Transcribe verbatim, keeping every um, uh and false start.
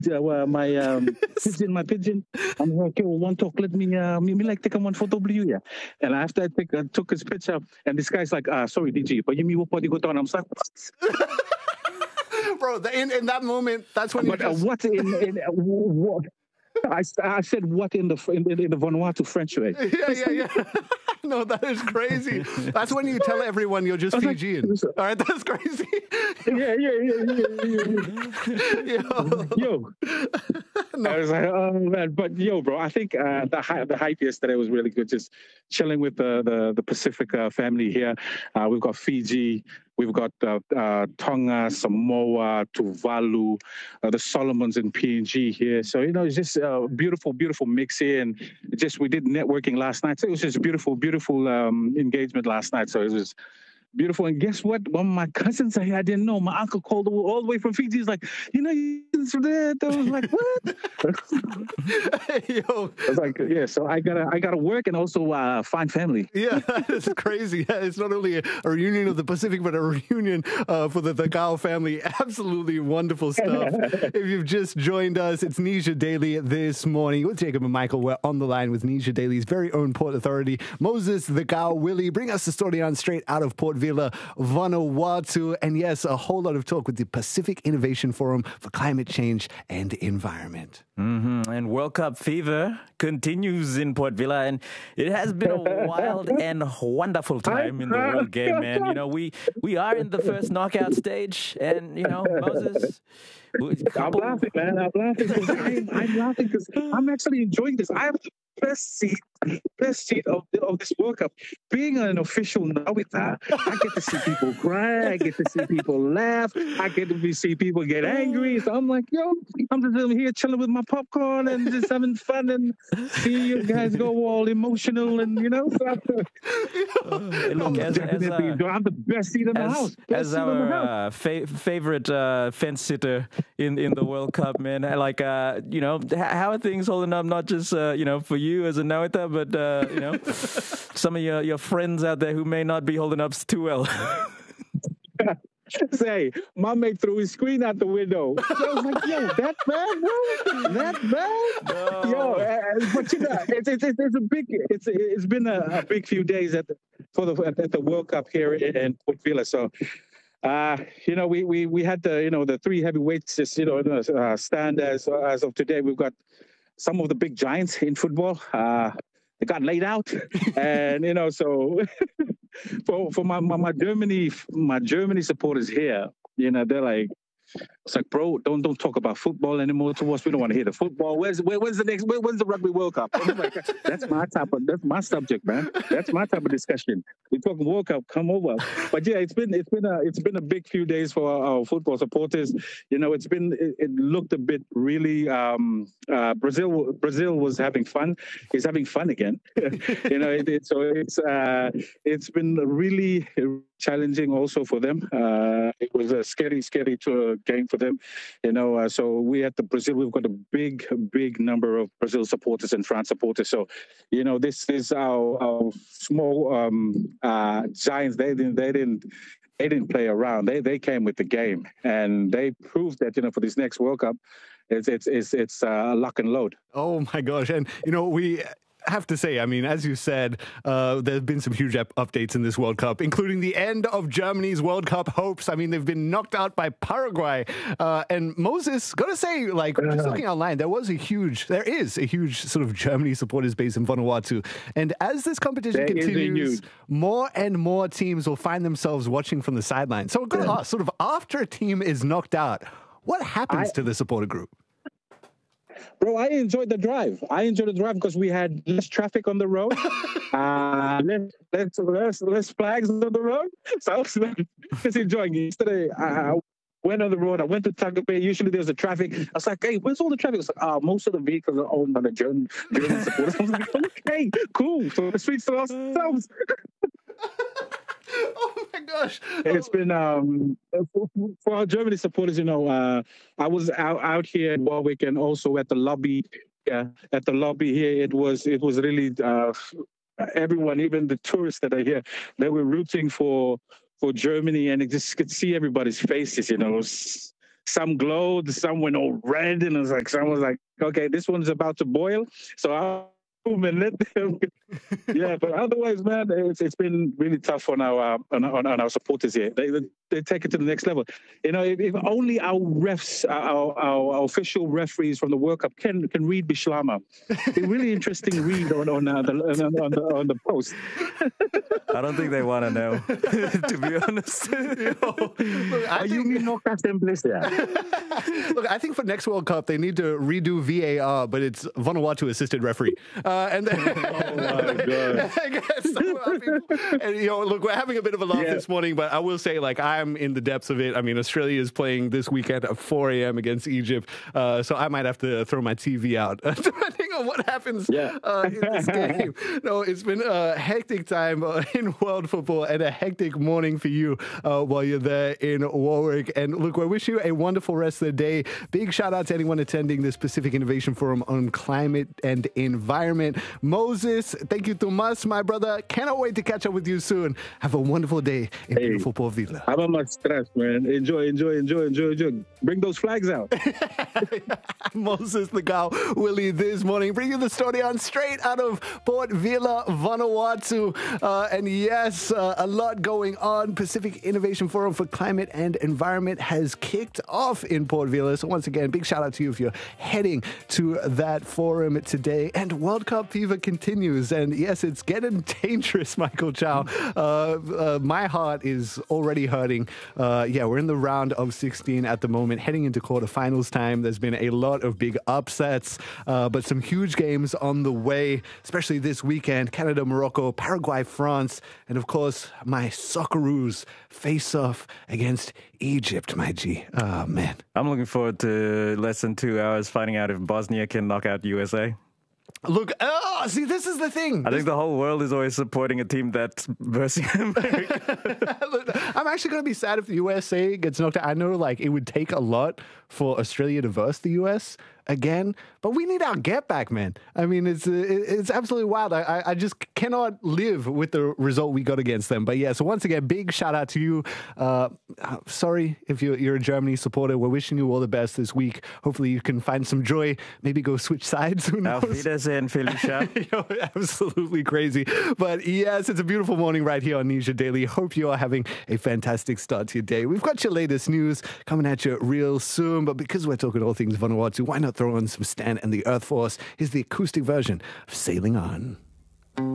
uh, well, my um, pigeon, my pigeon. I'm like, yo, one talk, let me, uh, me, me like take one photo blue, yeah. And after I take, I took his picture, and this guy's like, uh, sorry, D J, but you mean what body go down? I'm like, what? Bro, the, in, in that moment, that's when you But just... uh, what in, in uh, what? I, I said what in the in, in the Vanuatu French way. Yeah, yeah, yeah. No, that is crazy. That's when you tell everyone you're just Fijian. Like, all right, that's crazy. Yeah, yeah, yeah, yeah, yeah. Yo, yo. No. I was like, oh man, but yo, bro, I think uh, the hy- the hype yesterday was really good. Just chilling with the the, the Pacific uh, family here. Uh, we've got Fiji. We've got uh, uh, Tonga, Samoa, Tuvalu, uh, the Solomons and P N G here. So, you know, it's just a beautiful, beautiful mix here. And just we did networking last night. So it was just beautiful, beautiful um, engagement last night. So it was beautiful. And guess what? One of my cousins I, I didn't know. My uncle called all the way from Fiji. He's like, you know, he's there. I was like, what? Yo. I was like, yeah. So I gotta, I gotta work and also uh, find family. Yeah, it's crazy. Yeah, it's not only a, a reunion of the Pacific, but a reunion uh, for the Thakao family. Absolutely wonderful stuff. If you've just joined us, it's Nisha Daily this morning with Jacob and Michael. We're on the line with Nisha Daily's very own Port Authority, Moses Thakao Willie. Bring us the story on straight out of Port Vila, Vanuatu. And yes, a whole lot of talk with the Pacific Innovation Forum for Climate Change and Environment. Mm-hmm. And World Cup fever continues in Port Vila, and it has been a wild and wonderful time in the World Game, man. You know, we we are in the first knockout stage, and, you know, Moses... I'm laughing, man. I'm laughing because I'm, I'm laughing because I'm actually enjoying this. I have the best seat, best seat of, of this World Cup. Being an official now with that, I get to see people cry. I get to see people laugh. I get to see people get angry. So I'm like, yo, I'm just here chilling with my popcorn and just having fun and see you guys go all emotional and, you know. So uh, look, as, as, uh, I'm the best seat in the as, house. Best as our uh, fa- favorite uh, fence sitter in, in the World Cup, man. Like, uh, you know, how are things holding up? Not just, uh, you know, for you as a Nauta, but, uh, you know, some of your, your friends out there who may not be holding up too well. Say, my mate threw his screen out the window. So I was like, yo, that bad, bro? That bad? No. Yo, uh, but you know, it's, it's, it's a big, it's it's been a, a big few days at the, for the at, at the World Cup here in Port Vila. So, uh, you know, we, we we had the, you know, the three heavyweights, just, you know, uh, stand as as of today. We've got some of the big giants in football. Uh, they got laid out, and you know, so. For for my, my my Germany my Germany supporters here, you know, they're like, it's like, bro, don't don't talk about football anymore to us. We don't want to hear the football. Where's where, when's the next? Where, when's the Rugby World Cup? I'm like, that's my type of that's my subject, man. That's my type of discussion. We're talking World Cup. Come over. But yeah, it's been it's been a it's been a big few days for our, our football supporters. You know, it's been it, it looked a bit really. Um, uh, Brazil Brazil was having fun. He's having fun again. you know, it, it, so it's uh, it's been really challenging also for them. Uh, it was a scary, scary to, uh, game for them. You know, uh, so we at the Brazil, we've got a big, big number of Brazil supporters and France supporters. So, you know, this is our, our small um, uh, giants. They didn't, they didn't, they didn't play around. They they came with the game, and they proved that, you know, for this next World Cup, it's it's it's it's uh, lock and load. Oh my gosh! And you know we. have to say, I mean, as you said, uh, there have been some huge up- updates in this World Cup, including the end of Germany's World Cup hopes. I mean, they've been knocked out by Paraguay. Uh, and Moses, gotta say, like, just looking online, there was a huge, there is a huge sort of Germany supporters base in Vanuatu. And as this competition there continues, more and more teams will find themselves watching from the sidelines. So, yeah. uh, sort of after a team is knocked out, what happens I- to the supporter group? Bro, I enjoyed the drive. I enjoyed the drive because we had less traffic on the road, uh, less, less, less, less flags on the road. So I was just enjoying it. Yesterday, I went on the road. I went to Taco Bay. Usually there's a traffic. I was like, hey, where's all the traffic? It's like, oh, most of the vehicles are owned by the German, German supporters. I was like, okay, cool. So the streets are ourselves. Oh my gosh! It's been um, for, for our Germany supporters. You know, uh, I was out, out here in Warwick and also at the lobby. Yeah, at the lobby here, it was it was really uh, everyone, even the tourists that are here, they were rooting for for Germany, and it just could see everybody's faces. You know, some glowed, some went all red, and it was like, someone was like, okay, this one's about to boil. So I'll and let them. Yeah, but otherwise, man, it's it's been really tough on our on, on, on our supporters here. They they take it to the next level. You know, if, if only our refs, our, our our official referees from the World Cup can can read Bislama. A really interesting read on on, uh, the, on, on the on the post. I don't think they want to know, to be honest. You know, look, I Are think, you mean no simplistic? look, I think for next World Cup they need to redo V A R, but it's Vanuatu assisted referee. Uh, and then, Oh my god! I guess some of our people- and you know, look, we're having a bit of a laugh Yeah. this morning, but I will say, like, I'm in the depths of it. I mean, Australia is playing this weekend at four a.m. against Egypt, uh, so I might have to throw my T V out depending on what happens Yeah. uh, in this game. No, it's been a hectic time uh, in world football and a hectic morning for you uh, while you're there in Warwick. And look, we wish you a wonderful rest of the day. Big shout out to anyone attending this Pacific Innovation Forum on Climate and Environment. Moses, thank you, Tomas, my brother. Cannot wait to catch up with you soon. Have a wonderful day in Hey. beautiful Port Vila. How about my stress, man? Enjoy, enjoy, enjoy, enjoy, enjoy. Bring those flags out. Moses the Gal Willie this morning, bringing the story on straight out of Port Vila, Vanuatu. Uh, and yes, uh, a lot going on. Pacific Innovation Forum for Climate and Environment has kicked off in Port Vila. So once again, big shout out to you if you're heading to that forum today. And World Cup fever continues. And yes, it's getting dangerous, Michael Chow. Uh, uh, my heart is already hurting. Uh, yeah, we're in the round of sixteen at the moment, heading into quarterfinals time. There's been a lot of big upsets, uh, but some huge games on the way, especially this weekend. Canada, Morocco, Paraguay, France, and of course, my Socceroos face off against Egypt, my G. Oh, man. I'm looking forward to less than two hours finding out if Bosnia can knock out U S A. Look, oh, see, this is the thing. I think the whole world is always supporting a team that's versing America. Look, I'm actually going to be sad if the U S A gets knocked out. I know, like, it would take a lot for Australia to verse the U S again, but we need our get back, man. I mean, it's uh, it's absolutely wild. I, I I just cannot live with the result we got against them. But yeah, so once again, big shout out to you. Uh, sorry if you're, you're a Germany supporter. We're wishing you all the best this week. Hopefully you can find some joy. Maybe go switch sides. Who knows? Auf Wiedersehen, Felicia. Yo, absolutely crazy. But yes, it's a beautiful morning right here on Nisha Daily. Hope you are having a fantastic start to your day. We've got your latest news coming at you real soon. But because we're talking all things Vanuatu, why not throw on some Stan and the Earth Force? Here's the acoustic version of Sailing On.